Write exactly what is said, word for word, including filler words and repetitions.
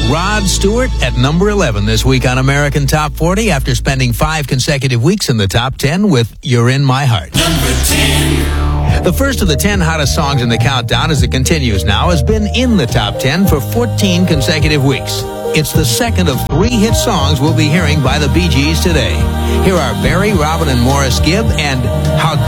Rod Stewart at number eleven this week on American Top forty after spending five consecutive weeks in the top ten with You're in My Heart. Number ten. The first of the ten hottest songs in the countdown as it continues now has been in the top ten for fourteen consecutive weeks. It's the second of three hit songs we'll be hearing by the Bee Gees today. Here are Barry, Robin, and Morris Gibb and How